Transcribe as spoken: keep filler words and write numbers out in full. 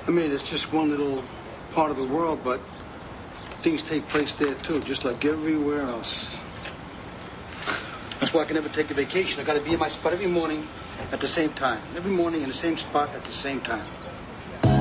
I mean, it's just one little part of the world, but things take place there too, just like everywhere else. That's why I can never take a vacation. I got to be in my spot every morning at the same time. Every morning in the same spot at the same time.